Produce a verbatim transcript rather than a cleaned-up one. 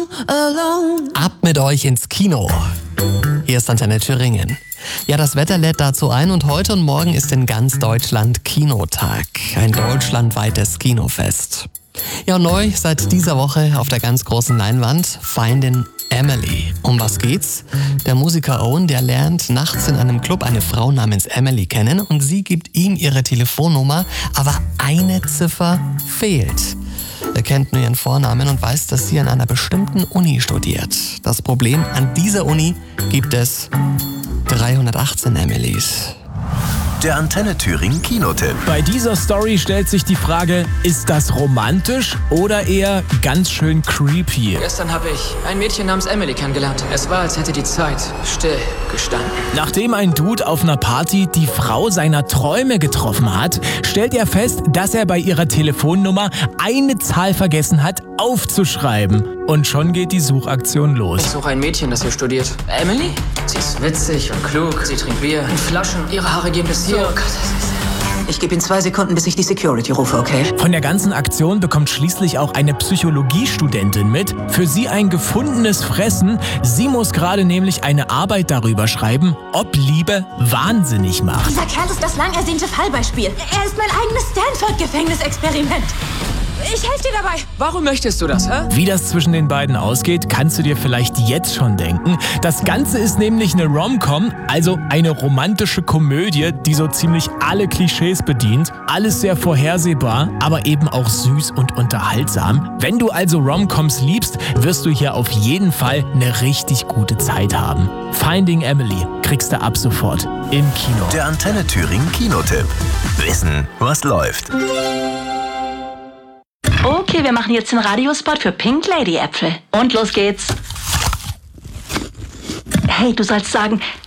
alone. Ab mit euch ins Kino. Hier ist Antenne Thüringen. Ja, das Wetter lädt dazu ein und heute und morgen ist in ganz Deutschland Kinotag. Ein deutschlandweites Kinofest. Ja, und neu seit dieser Woche auf der ganz großen Leinwand Finding Emily. Um was geht's? Der Musiker Owen, der lernt nachts in einem Club eine Frau namens Emily kennen und sie gibt ihm ihre Telefonnummer, aber eine Ziffer fehlt. Er kennt nur ihren Vornamen und weiß, dass sie an einer bestimmten Uni studiert. Das Problem, an dieser Uni gibt es dreihundertachtzehn Emilys. Der Antenne Thüringen Kinotipp. Bei dieser Story stellt sich die Frage, ist das romantisch oder eher ganz schön creepy? Gestern habe ich ein Mädchen namens Emily kennengelernt. Es war, als hätte die Zeit still gestanden. Nachdem ein Dude auf einer Party die Frau seiner Träume getroffen hat, stellt er fest, dass er bei ihrer Telefonnummer eine Zahl vergessen hat, aufzuschreiben. Und schon geht die Suchaktion los. Ich suche ein Mädchen, das hier studiert. Emily? Sie ist witzig und klug. Sie trinkt Bier in Flaschen. Ihre Haare gehen bis hier. Oh Gott, das ist... Ich gebe Ihnen zwei Sekunden, bis ich die Security rufe, okay? Von der ganzen Aktion bekommt schließlich auch eine Psychologiestudentin mit. Für sie ein gefundenes Fressen. Sie muss gerade nämlich eine Arbeit darüber schreiben, ob Liebe wahnsinnig macht. Dieser Kerl ist das lang ersehnte Fallbeispiel. Er ist mein eigenes Stanford-Gefängnisexperiment. Ich helfe dir dabei. Warum möchtest du das, hä? Wie das zwischen den beiden ausgeht, kannst du dir vielleicht jetzt schon denken. Das Ganze ist nämlich eine Rom-Com, also eine romantische Komödie, die so ziemlich alle Klischees bedient. Alles sehr vorhersehbar, aber eben auch süß und unterhaltsam. Wenn du also Rom-Coms liebst, wirst du hier auf jeden Fall eine richtig gute Zeit haben. Finding Emily kriegst du ab sofort im Kino. Der Antenne Thüringen Kinotipp. Wissen, was läuft. Okay, wir machen jetzt den Radiospot für Pink Lady Äpfel. Und los geht's. Hey, du sollst sagen,